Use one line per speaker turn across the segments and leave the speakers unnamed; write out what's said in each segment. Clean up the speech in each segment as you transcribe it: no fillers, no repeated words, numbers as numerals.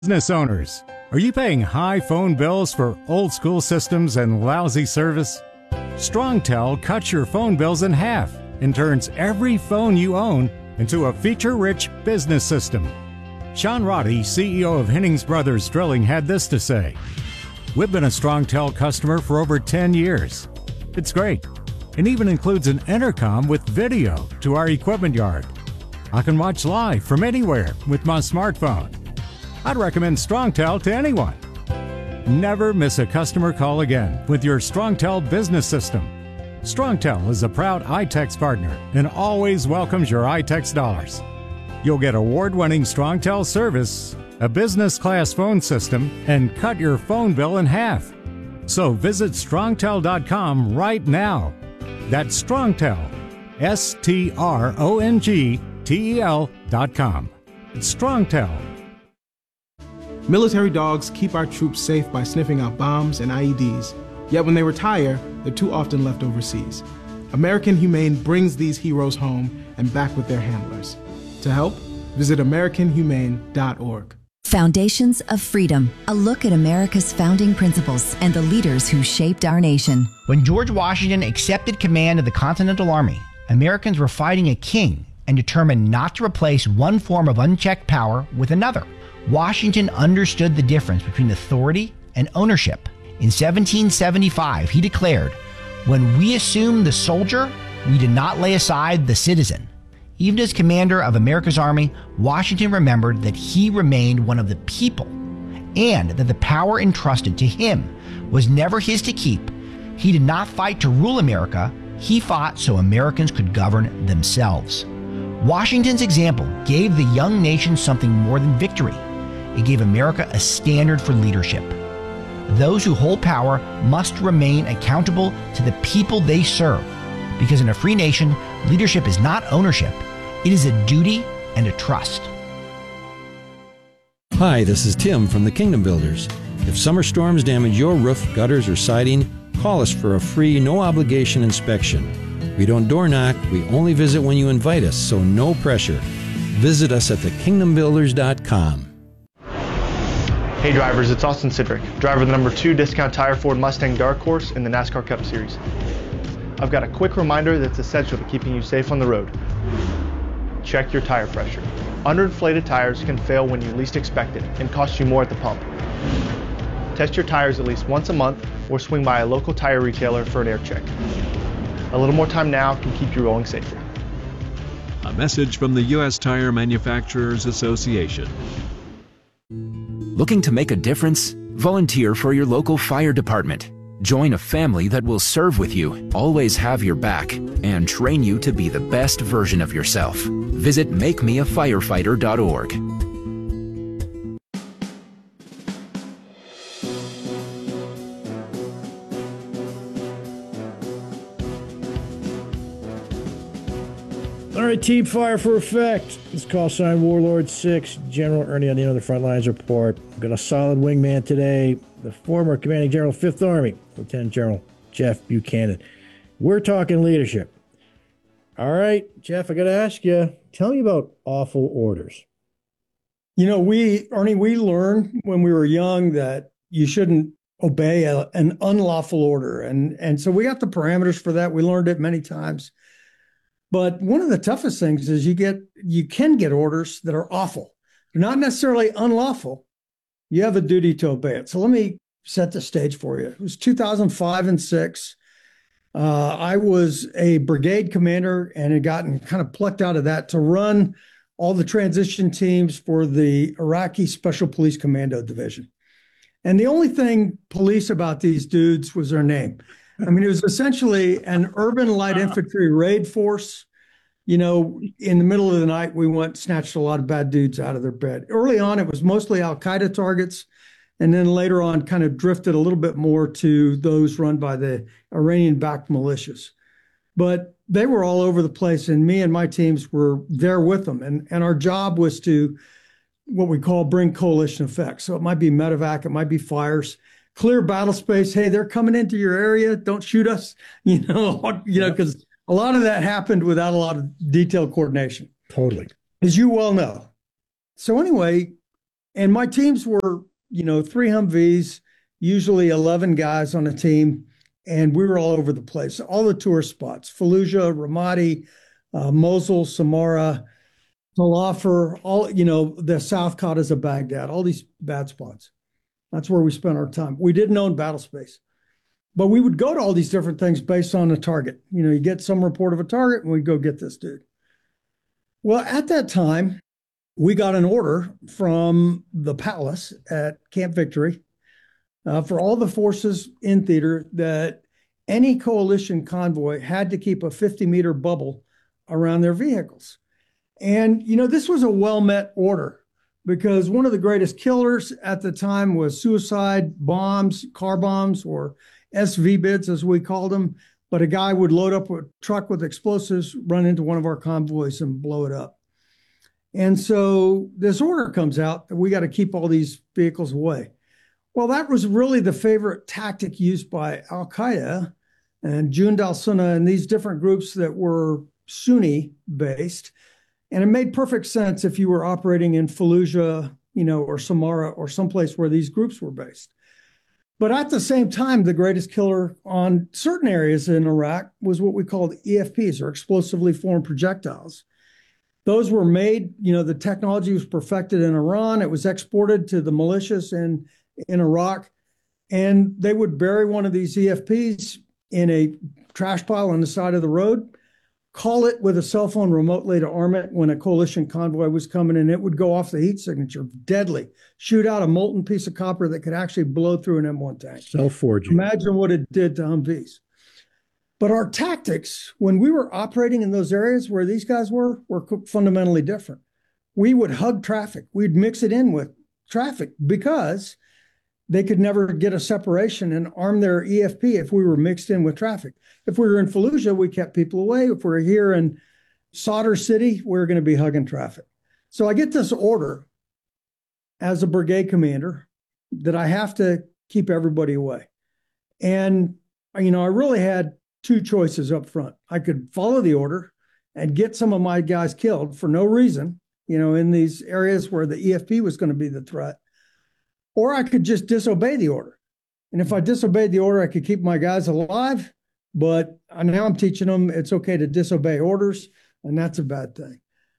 Business owners, are you paying high phone bills for old school systems and lousy service? StrongTel cuts your phone bills in half and turns every phone you own into a feature-rich business system. Sean Roddy, CEO of Hennings Brothers Drilling, had this to say: "We've been a StrongTel customer for over 10 years. It's great. It even includes an intercom with video to our equipment yard. I can watch live from anywhere with my smartphone. I'd recommend StrongTel to anyone." Never miss a customer call again with your StrongTel business system. StrongTel is a proud iTex partner and always welcomes your iTex dollars. You'll get award-winning StrongTel service, a business-class phone system, and cut your phone bill in half. So visit strongtel.com right now. That's StrongTel, StrongTel.com. It's StrongTel.
Military dogs keep our troops safe by sniffing out bombs and IEDs, yet when they retire, they're too often left overseas. American Humane brings these heroes home and back with their handlers. To help, visit AmericanHumane.org.
Foundations of Freedom, a look at America's founding principles and the leaders who shaped our nation.
When George Washington accepted command of the Continental Army, Americans were fighting a king and determined not to replace one form of unchecked power with another. Washington understood the difference between authority and ownership. In 1775, he declared, "When we assumed the soldier, we did not lay aside the citizen." Even as commander of America's army, Washington remembered that he remained one of the people and that the power entrusted to him was never his to keep. He did not fight to rule America. He fought so Americans could govern themselves. Washington's example gave the young nation something more than victory. It gave America a standard for leadership. Those who hold power must remain accountable to the people they serve, because in a free nation, leadership is not ownership. It is a duty and a trust.
Hi, this is Tim from the Kingdom Builders. If summer storms damage your roof, gutters, or siding, call us for a free, no-obligation inspection. We don't door knock, we only visit when you invite us, so no pressure. Visit us at thekingdombuilders.com.
Hey drivers, it's Austin Sidrick, driver of the number 2 Discount Tire Ford Mustang Dark Horse in the NASCAR Cup Series. I've got a quick reminder that's essential to keeping you safe on the road. Check your tire pressure. Underinflated tires can fail when you least expect it and cost you more at the pump. Test your tires at least once a month or swing by a local tire retailer for an air check. A little more time now can keep you rolling safer.
A message from the U.S. Tire Manufacturers Association.
Looking to make a difference? Volunteer for your local fire department. Join a family that will serve with you, always have your back, and train you to be the best version of yourself. Visit makemeafirefighter.org.
All right, Team Fire for Effect. This call sign Warlord 6, General Ernie on the other front lines report. We've got a solid wingman today, the former Commanding General 5th Army, Lieutenant General Jeff Buchanan. We're talking leadership. All right, Jeff, I got to ask you, tell me about awful orders.
You know, Ernie, we learned when we were young that you shouldn't obey an unlawful order. And so we got the parameters for that. We learned it many times. But one of the toughest things is you can get orders that are awful. They're not necessarily unlawful. You have a duty to obey it. So let me set the stage for you. It was 2005 and 6. I was a brigade commander and had gotten kind of plucked out of that to run all the transition teams for the Iraqi Special Police Commando Division. And the only thing police about these dudes was their name. I mean, it was essentially an urban light infantry raid force. You know, in the middle of the night, we snatched a lot of bad dudes out of their bed. Early on, it was mostly Al-Qaeda targets. And then later on, kind of drifted a little bit more to those run by the Iranian-backed militias. But they were all over the place, and me and my teams were there with them. And our job was to what we call bring coalition effect. So it might be medevac, it might be fires. Clear battle space. Hey, they're coming into your area. Don't shoot us. Because a lot of that happened without a lot of detailed coordination.
Totally.
As you well know. So anyway, And my teams were, three Humvees, usually 11 guys on a team. And we were all over the place, all the tourist spots, Fallujah, Ramadi, Mosul, Samarra, Talafar, all, the South Qatas of Baghdad, all these bad spots. That's where we spent our time. We didn't own battle space, but we would go to all these different things based on a target. You get some report of a target and we'd go get this dude. Well, at that time, we got an order from the palace at Camp Victory for all the forces in theater that any coalition convoy had to keep a 50-meter bubble around their vehicles. And, this was a well-met order because one of the greatest killers at the time was suicide bombs, car bombs, or SVBIDs, as we called them. But a guy would load up a truck with explosives, run into one of our convoys and blow it up. And so this order comes out that we got to keep all these vehicles away. Well, that was really the favorite tactic used by Al-Qaeda and Jund al-Sunnah and these different groups that were Sunni-based. And it made perfect sense if you were operating in Fallujah, or Samarra or someplace where these groups were based. But at the same time, the greatest killer on certain areas in Iraq was what we called EFPs, or explosively formed projectiles. Those were made, the technology was perfected in Iran. It was exported to the militias in Iraq. And they would bury one of these EFPs in a trash pile on the side of the road, call it with a cell phone remotely to arm it when a coalition convoy was coming, and it would go off the heat signature, deadly, shoot out a molten piece of copper that could actually blow through an M1 tank.
Self-forging.
Imagine what it did to Humvees. But our tactics, when we were operating in those areas where these guys were fundamentally different. We would hug traffic. We'd mix it in with traffic because they could never get a separation and arm their EFP if we were mixed in with traffic. If we were in Fallujah, we kept people away. If we're here in Sadr City, we're going to be hugging traffic. So I get this order as a brigade commander that I have to keep everybody away. And, I really had two choices up front. I could follow the order and get some of my guys killed for no reason, in these areas where the EFP was going to be the threat. Or I could just disobey the order. And if I disobeyed the order, I could keep my guys alive. But now I'm teaching them it's okay to disobey orders, and that's a bad thing.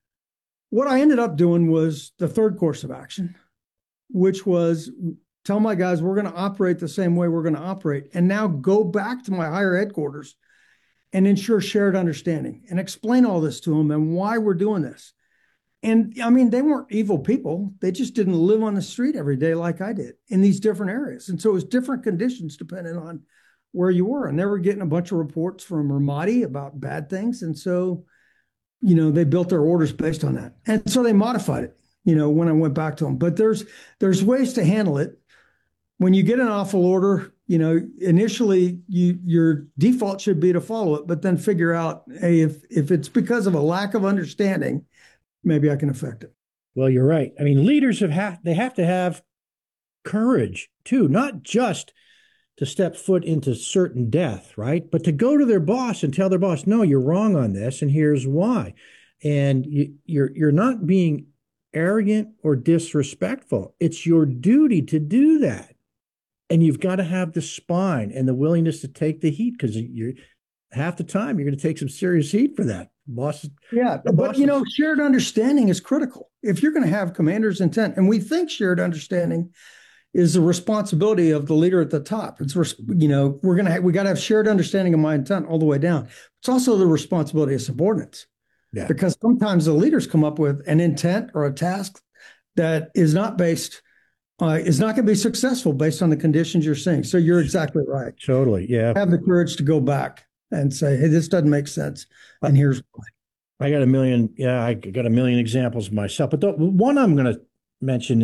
What I ended up doing was the third course of action, which was tell my guys we're going to operate the same way we're going to operate, and now go back to my higher headquarters and ensure shared understanding and explain all this to them and why we're doing this. And they weren't evil people. They just didn't live on the street every day like I did in these different areas. And so it was different conditions depending on where you were. And they were getting a bunch of reports from Ramadi about bad things. And so, they built their orders based on that. And so they modified it, when I went back to them. But there's ways to handle it. When you get an awful order, initially your default should be to follow it, but then figure out, hey, if it's because of a lack of understanding, maybe I can affect it.
Well, you're right. Leaders have to have courage too, not just to step foot into certain death, right? But to go to their boss and tell their boss, no, you're wrong on this, and here's why. And you're not being arrogant or disrespectful. It's your duty to do that. And you've got to have the spine and the willingness to take the heat, because you're half the time you're going to take some serious heat for that. Boss. Yeah, but shared understanding is critical. If you're going to have commander's intent, and we think shared understanding is the responsibility of the leader at the top. It's we got to have shared understanding of my intent all the way down. It's also the responsibility of subordinates. Yeah. Because sometimes the leaders come up with an intent or a task that is not based is not going to be successful based on the conditions you're seeing. So you're exactly right. Totally. Yeah.
Have the courage to go back and say, hey, this doesn't make sense. And here's why.
I got a million examples myself, but the one I'm going to mention,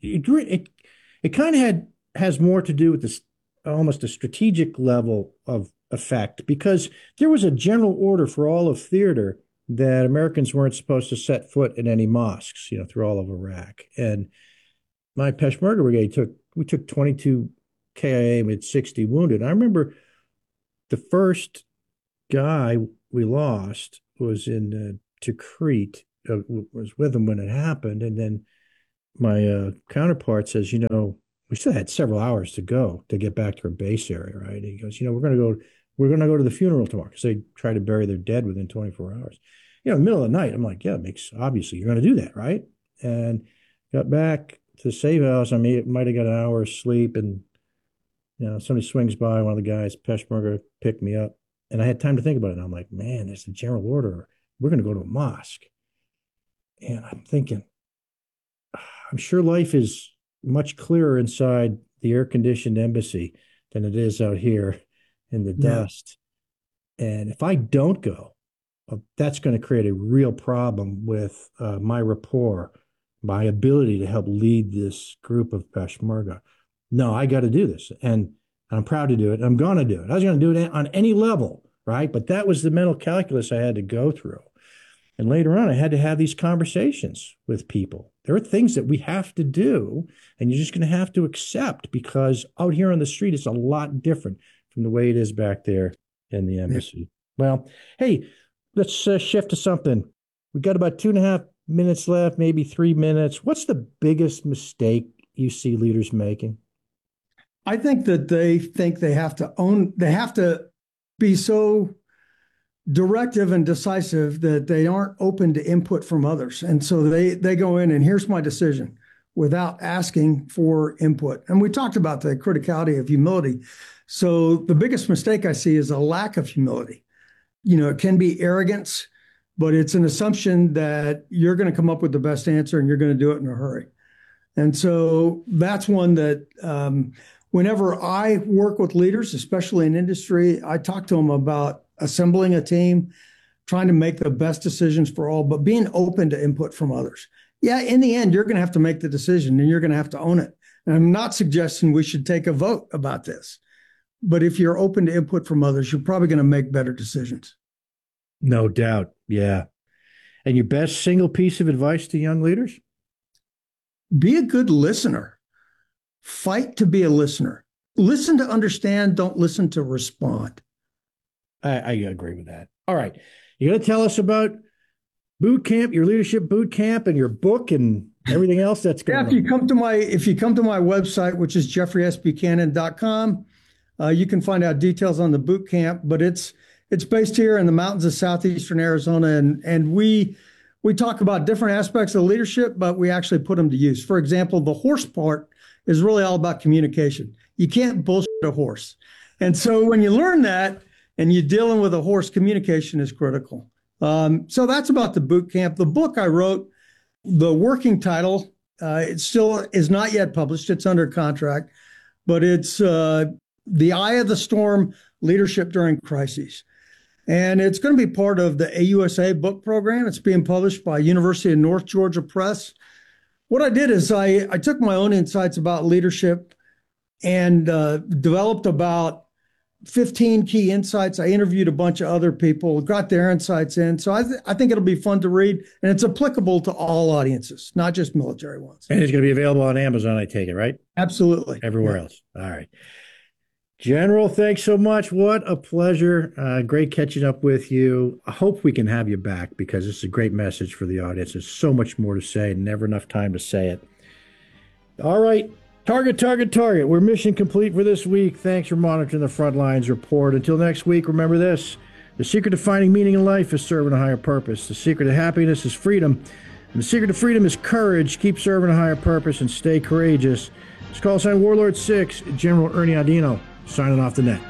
it kind of has more to do with this almost a strategic level of effect, because there was a general order for all of theater that Americans weren't supposed to set foot in any mosques, through all of Iraq. And my Peshmerga brigade took 22 KIA with 60 wounded. I remember the first guy we lost was in Tikrit, was with him when it happened, and then my counterpart says, we still had several hours to go to get back to our base area, right? And he goes, we're going to go to the funeral tomorrow because they try to bury their dead within 24 hours. In the middle of the night, I'm like, yeah, obviously you're going to do that, right? And got back to the safe house. I mean, it might have got an hour's sleep, and somebody swings by, one of the guys, Peshmerga, picked me up, and I had time to think about it. And I'm like, man, that's the general order. We're going to go to a mosque. And I'm thinking, I'm sure life is much clearer inside the air-conditioned embassy than it is out here in the dust. And if I don't go, that's going to create a real problem with my rapport, my ability to help lead this group of Peshmerga. No, I got to do this. And I'm proud to do it. I'm going to do it. I was going to do it on any level, right? But that was the mental calculus I had to go through. And later on, I had to have these conversations with people. There are things that we have to do, and you're just going to have to accept, because out here on the street, it's a lot different from the way it is back there in the embassy. Well, hey, let's shift to something. We got about 2.5 minutes left, maybe 3 minutes. What's the biggest mistake you see leaders making?
I think that they think they have to be so directive and decisive that they aren't open to input from others. And so they go in and here's my decision without asking for input. And we talked about the criticality of humility. So the biggest mistake I see is a lack of humility. It can be arrogance, but it's an assumption that you're going to come up with the best answer and you're going to do it in a hurry. And so that's one that whenever I work with leaders, especially in industry, I talk to them about assembling a team, trying to make the best decisions for all, but being open to input from others. Yeah, in the end, you're going to have to make the decision and you're going to have to own it. And I'm not suggesting we should take a vote about this, but if you're open to input from others, you're probably going to make better decisions.
No doubt. Yeah. And your best single piece of advice to young leaders?
Be a good listener. Fight to be a listener. Listen to understand, don't listen to respond.
I agree with that. All right. You going to tell us about boot camp, your leadership boot camp, and your book and everything else that's going on?
If you come to my website, which is jeffreysbuchanan.com, you can find out details on the boot camp, but it's based here in the mountains of southeastern Arizona, and we talk about different aspects of leadership, but we actually put them to use. For example, the horse part is really all about communication. You can't bullshit a horse. And so when you learn that and you're dealing with a horse, communication is critical. So that's about the boot camp. The book I wrote, the working title, it still is not yet published. It's under contract, but it's The Eye of the Storm, Leadership During Crises. And it's going to be part of the AUSA book program. It's being published by University of North Georgia Press. What I did is I took my own insights about leadership and developed about 15 key insights. I interviewed a bunch of other people, got their insights in. So I think it'll be fun to read, and it's applicable to all audiences, not just military ones.
And it's going to be available on Amazon, I take it, right?
Absolutely.
Everywhere else. All right. General, thanks so much. What a pleasure. Great catching up with you. I hope we can have you back because it's a great message for the audience. There's so much more to say, never enough time to say it. All right. Target. We're mission complete for this week. Thanks for monitoring the Frontlines Report. Until next week, remember this. The secret to finding meaning in life is serving a higher purpose. The secret to happiness is freedom. And the secret to freedom is courage. Keep serving a higher purpose and stay courageous. It's call sign Warlord 6, General Ernie Audino, signing off the net.